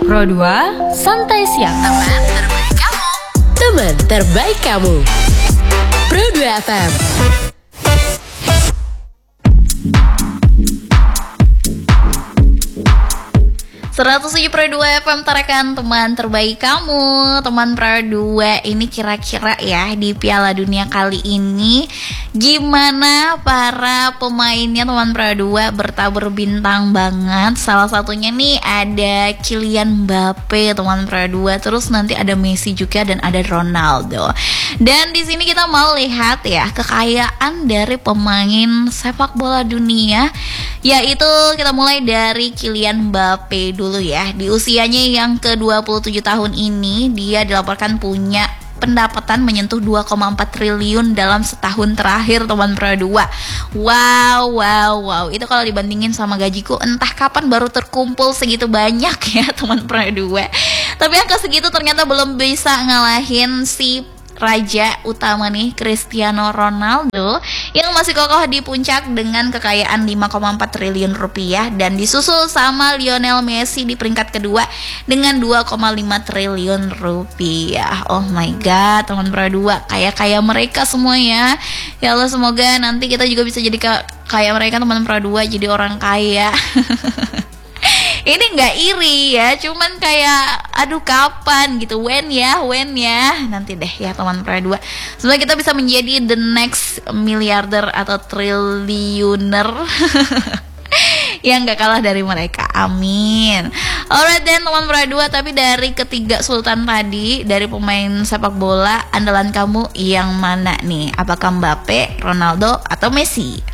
Pro 2 Santai Siang. Teman terbaik kamu. Teman terbaik kamu. Pro 2 FM. Pro 2 FM tarakan teman terbaik kamu. Teman Pro 2 ini kira-kira ya di Piala Dunia kali ini gimana para pemainnya teman Pro 2 bertabur bintang banget. Salah satunya nih ada Kylian Mbappe teman Pro 2, terus nanti ada Messi juga dan ada Ronaldo. Dan di sini kita mau lihat ya kekayaan dari pemain sepak bola dunia, yaitu kita mulai dari Kylian Mbappe dulu ya. Di usianya yang ke-27 tahun ini, dia dilaporkan punya pendapatan menyentuh 2,4 triliun dalam setahun terakhir teman Pro 2. Wow. Itu kalau dibandingin sama gajiku entah kapan baru terkumpul segitu banyak ya teman Pro 2. Tapi angka segitu ternyata belum bisa ngalahin si raja utama nih, Cristiano Ronaldo, yang masih kokoh di puncak dengan kekayaan 5,4 triliun rupiah, dan disusul sama Lionel Messi di peringkat kedua dengan 2,5 triliun rupiah. Oh my god, teman Pro 2, kaya mereka semua ya. Ya Allah, semoga nanti kita juga bisa jadi kayak mereka teman Pro 2, jadi orang kaya. Ini nggak iri ya, cuman kayak aduh kapan gitu, when ya nanti deh ya teman Pro 2. Semoga kita bisa menjadi the next miliarder atau triliuner yang gak kalah dari mereka, amin. Alright then teman Pro 2, tapi dari ketiga sultan tadi, dari pemain sepak bola andalan kamu yang mana nih? Apakah Mbappe, Ronaldo, atau Messi?